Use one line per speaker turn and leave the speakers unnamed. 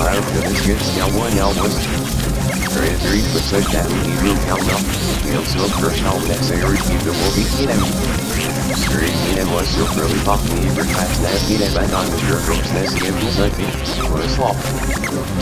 out of this gets now one was. There is 3% that we will count up. We'll so first how next area you will be in them. There was so really pop me for class that he never got the jerk ropes that he was like me. Was flop.